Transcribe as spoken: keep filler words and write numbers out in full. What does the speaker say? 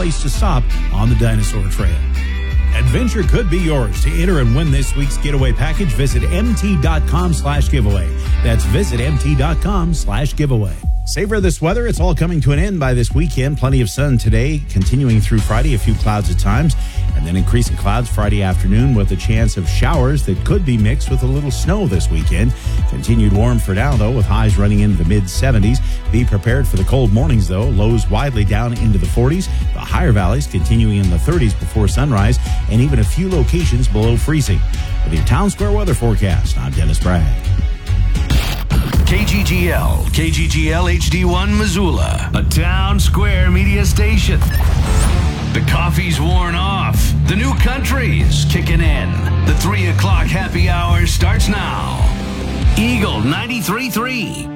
place to stop on the Dinosaur Trail. Adventure could be yours. To enter and win this week's getaway package, visit mt.com slash giveaway. That's visit mt.com slash giveaway. Savor this weather. It's all coming to an end by this weekend. Plenty of sun today, continuing through Friday, a few clouds at times, and then increasing clouds Friday afternoon with a chance of showers that could be mixed with a little snow this weekend. Continued warm for now, though, with highs running into the mid seventies. Be prepared for the cold mornings, though. Lows widely down into the forties. The higher valleys continuing in the thirties before sunrise, and even a few locations below freezing. With your Town Square weather forecast, I'm Dennis Bragg. K G G L, K G G L H D one Missoula, a Town Square media station. The coffee's worn off. The new country's kicking in. The three o'clock happy hour starts now. Eagle ninety-three point three.